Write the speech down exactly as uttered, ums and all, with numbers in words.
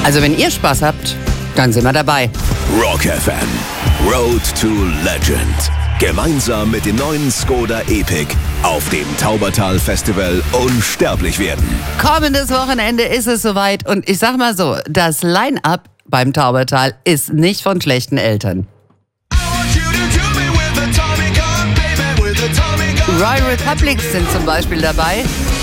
Also wenn ihr Spaß habt, dann sind wir dabei. Rock F M, Road to Legend. Gemeinsam mit dem neuen Skoda Epic auf dem Taubertal Festival unsterblich werden. Kommendes Wochenende ist es soweit und ich sag mal so, das Line-Up beim Taubertal ist nicht von schlechten Eltern. Royal Republic sind zum Beispiel dabei.